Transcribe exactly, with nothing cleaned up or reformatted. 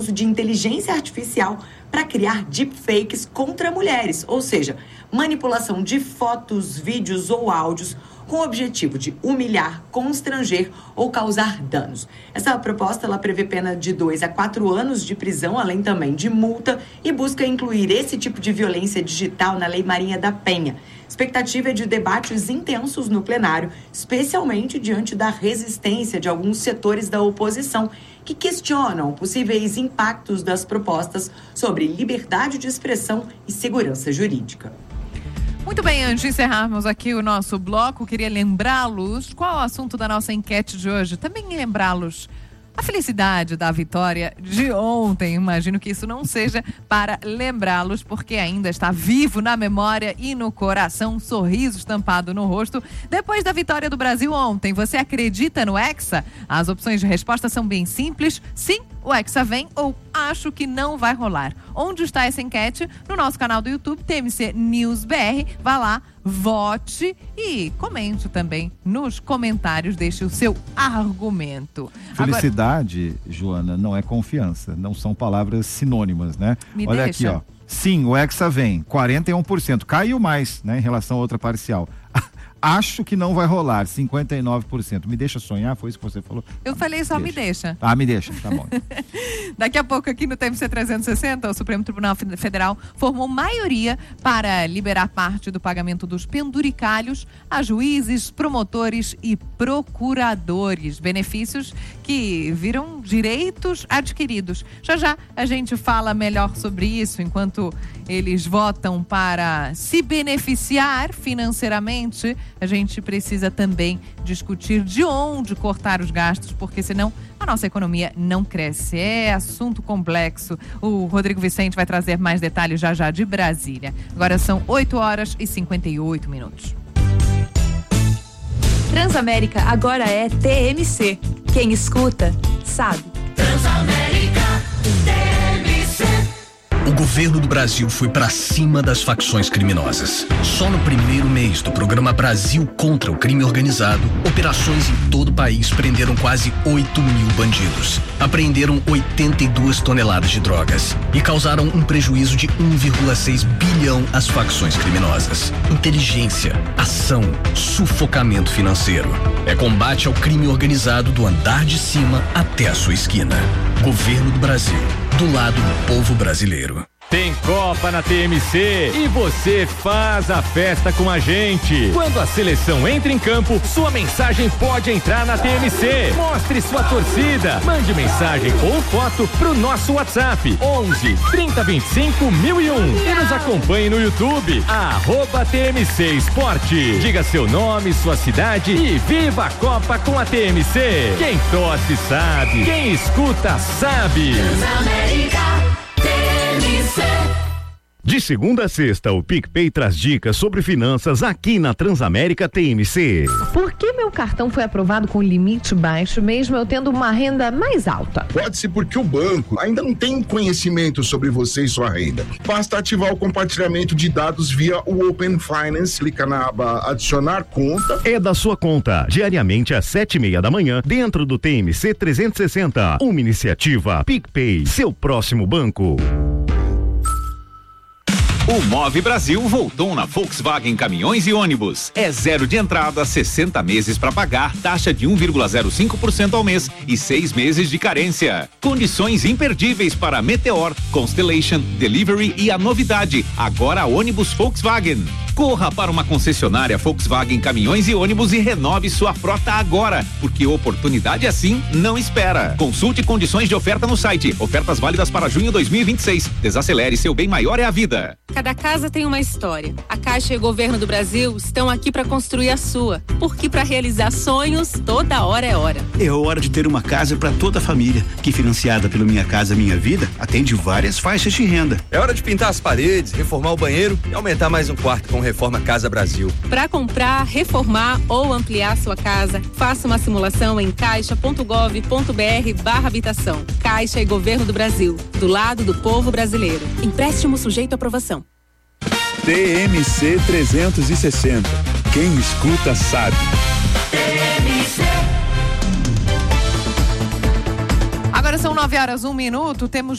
uso de inteligência artificial para criar deepfakes contra mulheres, ou seja, manipulação de fotos, vídeos ou áudios com o objetivo de humilhar, constranger ou causar danos. Essa proposta ela prevê pena de dois a quatro anos de prisão, além também de multa, e busca incluir esse tipo de violência digital na Lei Maria da Penha. Expectativa é de debates intensos no plenário, especialmente diante da resistência de alguns setores da oposição que questionam possíveis impactos das propostas sobre liberdade de expressão e segurança jurídica. Muito bem, antes de encerrarmos aqui o nosso bloco, queria lembrá-los qual é o assunto da nossa enquete de hoje. Também lembrá-los a felicidade da vitória de ontem. Imagino que isso não seja para lembrá-los, porque ainda está vivo na memória e no coração, um sorriso estampado no rosto. Depois da vitória do Brasil ontem, você acredita no Hexa? As opções de resposta são bem simples. Sim, o Hexa vem, ou acho que não vai rolar. Onde está essa enquete? No nosso canal do YouTube, T M C News B R. Vá lá, vote e comente também nos comentários, deixe o seu argumento. Felicidade, Agora... Joana, não é confiança, não são palavras sinônimas, né? Me Olha deixa. aqui, ó. Sim, o Hexa vem, quarenta e um por cento, caiu mais, né, em relação a outra parcial. Acho que não vai rolar, cinquenta e nove por cento. Me deixa sonhar, foi isso que você falou? Eu falei só deixa. me deixa. Ah, me deixa, tá bom. Daqui a pouco aqui no T M C trezentos e sessenta, o Supremo Tribunal Federal formou maioria para liberar parte do pagamento dos penduricalhos a juízes, promotores e procuradores. Benefícios que viram direitos adquiridos. Já já a gente fala melhor sobre isso, enquanto eles votam para se beneficiar financeiramente. A gente precisa também discutir de onde cortar os gastos, porque senão a nossa economia não cresce. É assunto complexo. O Rodrigo Vicente vai trazer mais detalhes já já de Brasília. Agora são oito horas e cinquenta e oito minutos. Transamérica agora é T M C. Quem escuta, sabe. Transamérica, T M C. O governo do Brasil foi para cima das facções criminosas. Só no primeiro mês do programa Brasil contra o Crime Organizado, operações em todo o país prenderam quase oito mil bandidos. Apreenderam oitenta e duas toneladas de drogas e causaram um prejuízo de um vírgula seis bilhão às facções criminosas. Inteligência, ação, sufocamento financeiro. É combate ao crime organizado do andar de cima até a sua esquina. Governo do Brasil, do lado do povo brasileiro. Tem Copa na T M C e você faz a festa com a gente. Quando a seleção entra em campo, sua mensagem pode entrar na T M C. Mostre sua torcida. Mande mensagem ou foto pro nosso WhatsApp onze, trinta, vinte e cinco, mil e um e nos acompanhe no YouTube arroba T M C Esporte. Diga seu nome, sua cidade e viva a Copa com a T M C. Quem torce sabe, quem escuta sabe. De segunda a sexta, o PicPay traz dicas sobre finanças aqui na Transamérica T M C. Por que meu cartão foi aprovado com limite baixo, mesmo eu tendo uma renda mais alta? Pode ser porque o banco ainda não tem conhecimento sobre você e sua renda. Basta ativar o compartilhamento de dados via o Open Finance, clica na aba adicionar conta. É da sua conta, diariamente às sete e meia da manhã, dentro do T M C trezentos e sessenta. Uma iniciativa PicPay, seu próximo banco. O Move Brasil voltou na Volkswagen Caminhões e Ônibus. É zero de entrada, sessenta meses para pagar, taxa de um vírgula zero cinco por cento ao mês e seis meses de carência. Condições imperdíveis para Meteor, Constellation, Delivery e a novidade, agora ônibus Volkswagen. Corra para uma concessionária Volkswagen Caminhões e Ônibus e renove sua frota agora, porque oportunidade assim não espera. Consulte condições de oferta no site. Ofertas válidas para junho dois mil e vinte e seis. Desacelere, seu bem maior é a vida. Cada casa tem uma história. A Caixa e o Governo do Brasil estão aqui para construir a sua, porque para realizar sonhos, toda hora é hora. É hora de ter uma casa para toda a família, que financiada pelo Minha Casa Minha Vida, atende várias faixas de renda. É hora de pintar as paredes, reformar o banheiro e aumentar mais um quarto com Reforma Casa Brasil. Para comprar, reformar ou ampliar sua casa, faça uma simulação em caixa ponto gov ponto br barra habitação. Caixa e Governo do Brasil, do lado do povo brasileiro. Empréstimo sujeito à aprovação. T M C trezentos e sessenta. Quem escuta sabe. T M C. Agora são nove horas, um minuto. Temos